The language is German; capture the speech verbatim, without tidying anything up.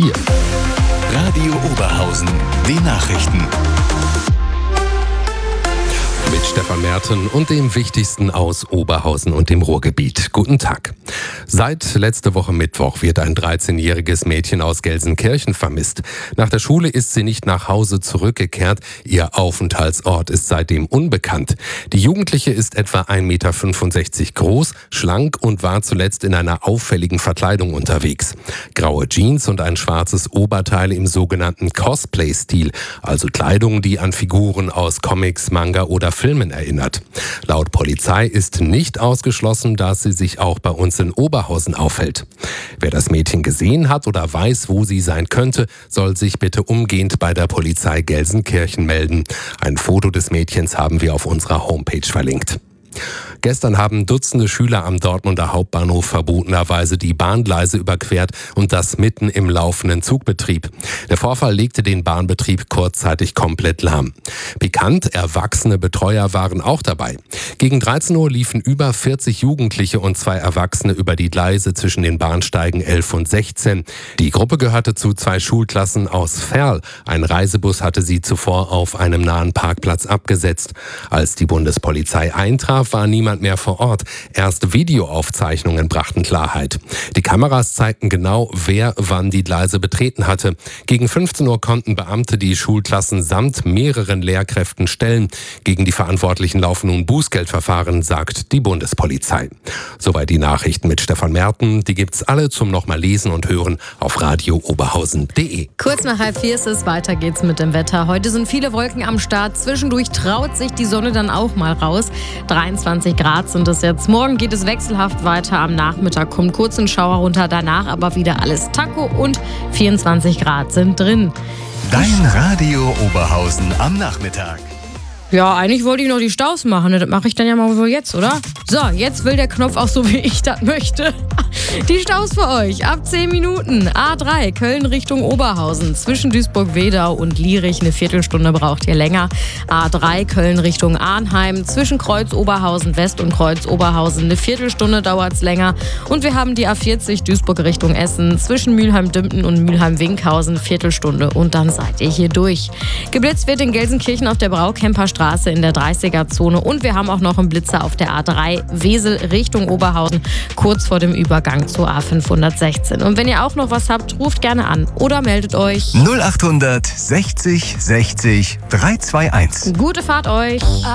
vier. Radio Oberhausen, die Nachrichten. Mit Stefan Merten und dem Wichtigsten aus Oberhausen und dem Ruhrgebiet. Guten Tag. Seit letzter Woche Mittwoch wird ein dreizehnjähriges Mädchen aus Gelsenkirchen vermisst. Nach der Schule ist sie nicht nach Hause zurückgekehrt. Ihr Aufenthaltsort ist seitdem unbekannt. Die Jugendliche ist etwa ein Meter fünfundsechzig groß, schlank und war zuletzt in einer auffälligen Verkleidung unterwegs. Graue Jeans und ein schwarzes Oberteil im sogenannten Cosplay-Stil, also Kleidung, die an Figuren aus Comics, Manga oder Filmen erinnert. Laut Polizei ist nicht ausgeschlossen, dass sie sich auch bei uns in Oberhausen aufhält. Wer das Mädchen gesehen hat oder weiß, wo sie sein könnte, soll sich bitte umgehend bei der Polizei Gelsenkirchen melden. Ein Foto des Mädchens haben wir auf unserer Homepage verlinkt. Gestern haben Dutzende Schüler am Dortmunder Hauptbahnhof verbotenerweise die Bahngleise überquert und das mitten im laufenden Zugbetrieb. Der Vorfall legte den Bahnbetrieb kurzzeitig komplett lahm. Pikant, erwachsene Betreuer waren auch dabei. Gegen dreizehn Uhr liefen über vierzig Jugendliche und zwei Erwachsene über die Gleise zwischen den Bahnsteigen elf und sechzehn. Die Gruppe gehörte zu zwei Schulklassen aus Verl. Ein Reisebus hatte sie zuvor auf einem nahen Parkplatz abgesetzt. Als die Bundespolizei eintraf, war niemand mehr vor Ort. Erst Videoaufzeichnungen brachten Klarheit. Die Kameras zeigten genau, wer wann die Gleise betreten hatte. Gegen fünfzehn Uhr konnten Beamte die Schulklassen samt mehreren Lehrkräften stellen. Gegen die Verantwortlichen laufen nun Bußgeldverfahren, sagt die Bundespolizei. Soweit die Nachrichten mit Stefan Merten. Die gibt's alle zum nochmal lesen und hören auf radio oberhausen punkt de. Kurz nach halb vier ist es, weiter geht's mit dem Wetter. Heute sind viele Wolken am Start. Zwischendurch traut sich die Sonne dann auch mal raus. dreiundzwanzig Grad sind es jetzt. Morgen geht es wechselhaft weiter. Am Nachmittag kommt kurz ein Schauer runter, danach aber wieder alles Taco und vierundzwanzig Grad sind drin. Dein Radio Oberhausen am Nachmittag. Ja, eigentlich wollte ich noch die Staus machen. Das mache ich dann ja mal wohl jetzt, oder? So, jetzt will der Knopf auch so, wie ich das möchte. Die Staus für euch. Ab zehn Minuten. A drei, Köln Richtung Oberhausen. Zwischen Duisburg-Wedau und Lierich eine Viertelstunde braucht ihr länger. A drei, Köln Richtung Arnheim. Zwischen Kreuz Oberhausen West und Kreuz Oberhausen eine Viertelstunde dauert es länger. Und wir haben die A vierzig Duisburg Richtung Essen. Zwischen Mülheim-Dümpten und Mülheim-Winkhausen Viertelstunde. Und dann seid ihr hier durch. Geblitzt wird in Gelsenkirchen auf der Braukemper-Straße in der dreißiger-Zone. Und wir haben auch noch einen Blitzer auf der A drei Wesel Richtung Oberhausen, kurz vor dem Übergang zur A fünfhundertsechzehn. Und wenn ihr auch noch was habt, ruft gerne an oder meldet euch. null acht sechzig sechzig drei zwei eins. Gute Fahrt euch!